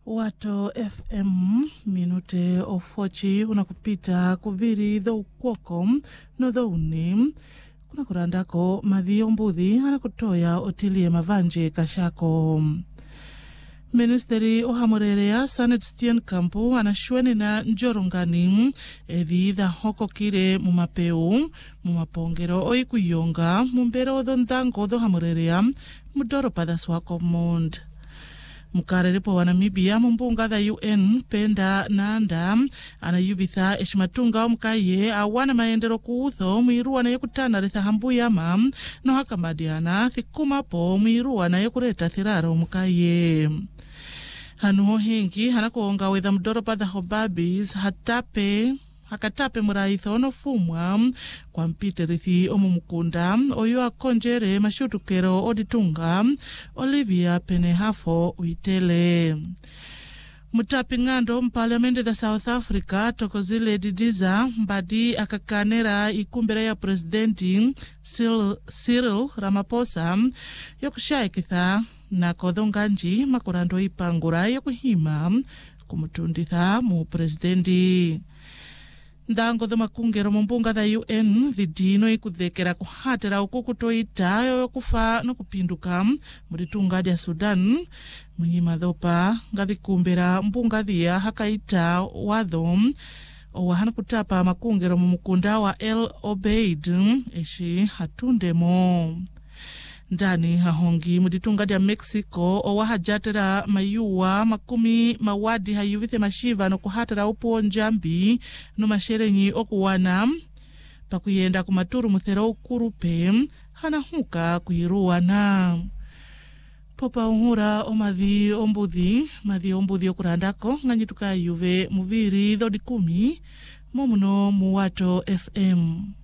Wato FM minute ofochi unakupita kuviri dho ukwoko no dho uni kuna kurandako madhio mbuthi anakutoya otilie mavanje kashako. Ministeri ohamorerea Sanet Steenkamp anashweni na njorongani edhidha hoko kire mumapeu mumapongero oikuyonga mumbero dho ndango dho hamorerea mudoro padaswako mund. Mukareripo wa Namibia mumbunga dha UN Penda Nanda anayubitha eshimatunga omukaye awana maendero kuutho mwiruwa na yekutana retha hambuyama no hakamadiana thikumapo mwiruwa na yekureta thirara omukaye. Hanu hengi hanakuonga wetha mudoropa dha hobabis hakatape muraitho no fumwa kwa mpitirithi omumukunda oyo akonjere mashutukero oditunga Olivia Penehafo uitele. Mutapi ngando mpaliamente da South Africa Tokozile Didiza mbadi akakanera ikumbera ya presidenti Cyril Ramaphosa yokushaikitha na kodhonganji makurando ipangura yokuhima kumutunditha mu presidenti. Ndango dho makungero mumbunga dha UN vidino ikudhekera kuhatera ukukutoita yokufa no kupinduka muritunga dya Sudan mwinyima dhopa ngadhikumbera mbunga dhia hakaita wadho owahana kutapa makungero mumukunda wa El Obeid eshi hatundemo. Ndani hahongi muditunga dya Mexico owahajatera mayuwa makumi mawadi hayuvithe mashiva no kuhatera upo njambi no masherenyi okuwana pakuyenda kumaturu muthero ukurupe hanahuka kuiruwana. Popa uhura omadhi ombuthi okurandako nganyituka yuve muviri dhodikumi momuno muwato FM.